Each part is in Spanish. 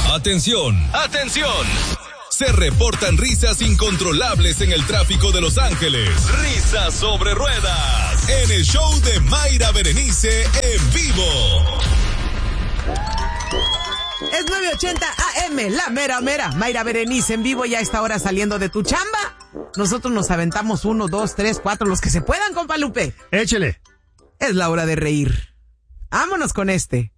¡Atención! ¡Atención! Se reportan risas incontrolables en el tráfico de Los Ángeles. Risas sobre ruedas. En el show de Mayra Berenice en vivo. Es 9:80 AM, la mera mera. Mayra Berenice en vivo ya a esta hora saliendo de tu chamba. Nosotros nos aventamos 1, 2, 3, 4, los que se puedan, compa Lupe. Échele. Es la hora de reír. Vámonos con este.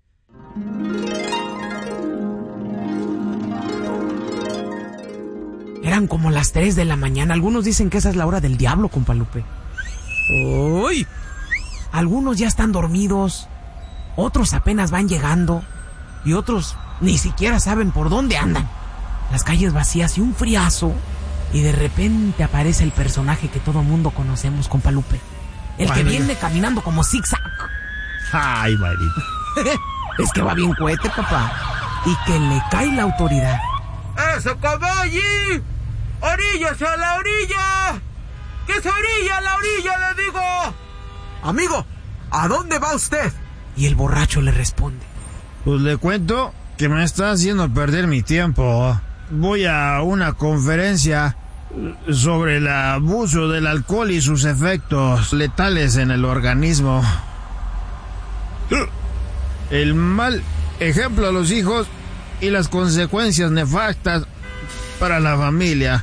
Eran como las 3 de la mañana. Algunos dicen que esa es la hora del diablo, compa Lupe. ¡Uy! Algunos ya están dormidos. Otros apenas van llegando. Y otros ni siquiera saben por dónde andan. Las calles vacías y un friazo. Y de repente aparece el personaje que todo mundo conocemos, compa Lupe. El que viene caminando como zigzag. Ay, Mayrita. Es que va bien cohete, papá. Y que le cae la autoridad. ¡Eso, caballo! ¡Oríllase a la orilla! ¡Que se orilla a la orilla, le digo! Amigo, ¿a dónde va usted? Y el borracho le responde. Pues le cuento que me está haciendo perder mi tiempo. Voy a una conferencia sobre el abuso del alcohol y sus efectos letales en el organismo. El mal ejemplo a los hijos y las consecuencias nefastas para la familia.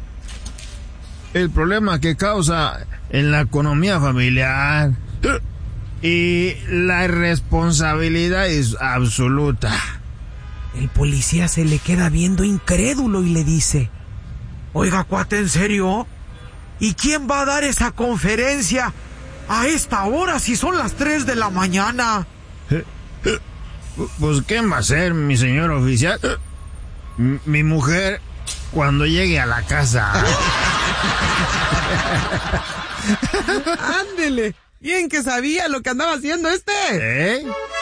El problema que causa en la economía familiar. Y la irresponsabilidad es absoluta. El policía se le queda viendo incrédulo y le dice: Oiga, cuate, ¿en serio? ¿Y quién va a dar esa conferencia a esta hora si son las 3 de la mañana? Pues, ¿quién va a ser, mi señor oficial? Mi mujer, cuando llegue a la casa. Ándele. Bien que sabía lo que andaba haciendo este. ¿Eh?